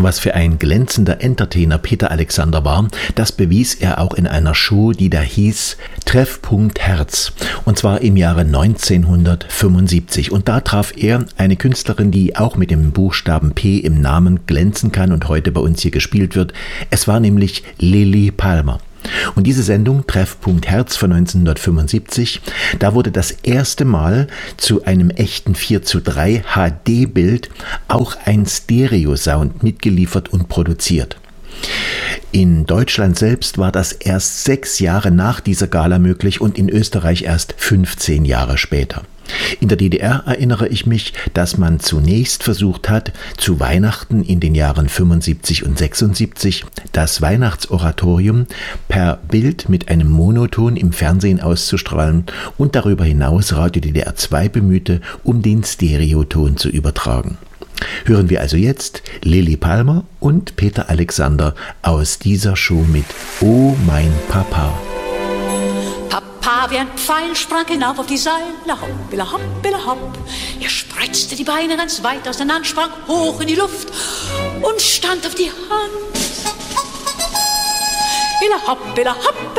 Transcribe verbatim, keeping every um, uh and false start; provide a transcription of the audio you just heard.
Was für ein glänzender Entertainer Peter Alexander war, das bewies er auch in einer Show, die da hieß Treffpunkt Herz, und zwar im Jahre neunzehnhundertfünfundsiebzig. Und da traf er eine Künstlerin, die auch mit dem Buchstaben P im Namen glänzen kann und heute bei uns hier gespielt wird. Es war nämlich Lilli Palmer. Und diese Sendung, Treffpunkt Herz von neunzehnhundertfünfundsiebzig, da wurde das erste Mal zu einem echten vier zu drei H D-Bild auch ein Stereo-Sound mitgeliefert und produziert. In Deutschland selbst war das erst sechs Jahre nach dieser Gala möglich und in Österreich erst fünfzehn Jahre später. In der D D R erinnere ich mich, dass man zunächst versucht hat, zu Weihnachten in den Jahren fünfundsiebzig und sechsundsiebzig das Weihnachtsoratorium per Bild mit einem Monoton im Fernsehen auszustrahlen und darüber hinaus Radio D D R zwei bemühte, um den Stereoton zu übertragen. Hören wir also jetzt Lilli Palmer und Peter Alexander aus dieser Show mit Oh mein Papa. Papa wie ein Pfeil sprang hinauf auf die Seile, hoppila hoppila hopp. Er spreizte die Beine ganz weit auseinander, sprang hoch in die Luft und stand auf die Hand. Illa hoppila hoppila